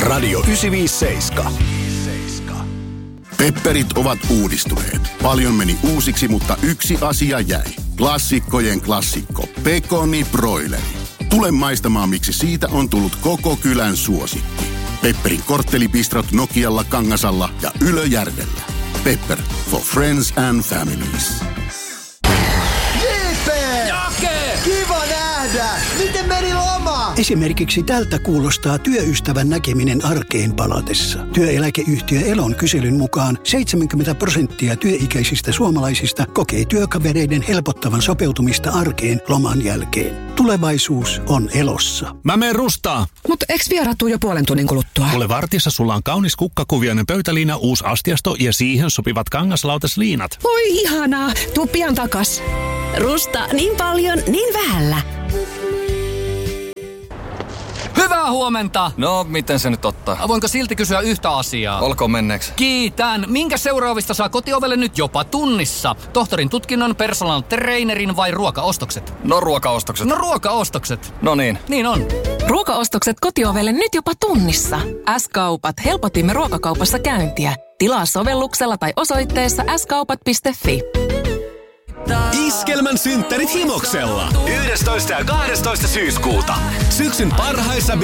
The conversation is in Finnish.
Radio 957. Pepperit ovat uudistuneet. Paljon meni uusiksi, mutta yksi asia jäi. Klassikkojen klassikko. Pekoni broileri. Tule maistamaan, miksi siitä on tullut koko kylän suosikki. Pepperin korttelipistrot Nokialla, Kangasalla ja Ylöjärvellä. Pepper for friends and families. JP! Jake! Kiva nähdä! Miten meni loma? Esimerkiksi tältä kuulostaa työystävän näkeminen arkeen palatessa. Työeläkeyhtiö Elon kyselyn mukaan 70% työikäisistä suomalaisista kokee työkavereiden helpottavan sopeutumista arkeen loman jälkeen. Tulevaisuus on Elossa. Mä meen rustaa. Mut eks vieraat tuu jo puolen tunnin kuluttua? Kuule, vartissa sulla on kaunis kukkakuvioinen pöytäliina, uusi astiasto ja siihen sopivat kangaslautasliinat. Voi ihanaa, tuu pian takas. Rusta niin paljon, niin vähällä. Hyvää huomenta! No, miten se nyt ottaa? Voinko silti kysyä yhtä asiaa? Olkoon menneeksi. Kiitän. Minkä seuraavista saa kotiovelle nyt jopa tunnissa? Tohtorin tutkinnon, personal trainerin vai ruokaostokset? No, ruokaostokset. No, ruokaostokset. No niin. Niin on. Ruokaostokset kotiovelle nyt jopa tunnissa. S-kaupat. Helpotimme ruokakaupassa käyntiä. Tilaa sovelluksella tai osoitteessa skaupat.fi. Iskelmän synttärit Himoksella. 11. ja 12. syyskuuta. Syksyn parhaissa